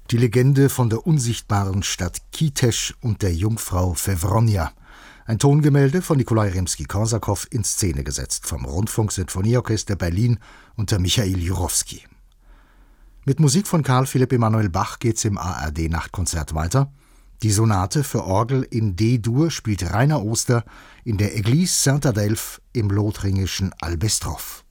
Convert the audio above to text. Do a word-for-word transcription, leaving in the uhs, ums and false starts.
Die Legende von der unsichtbaren Stadt Kitesch und der Jungfrau Fewronja. Ein Tongemälde von Nikolai Rimski-Korsakow in Szene gesetzt vom Rundfunk-Sinfonieorchester Berlin unter Michail Jurowski. Mit Musik von Karl Philipp Emanuel Bach geht's im A R D-Nachtkonzert weiter. Die Sonate für Orgel in D-Dur spielt Rainer Oster in der Église Saint-Adelphe im lothringischen Albestroff.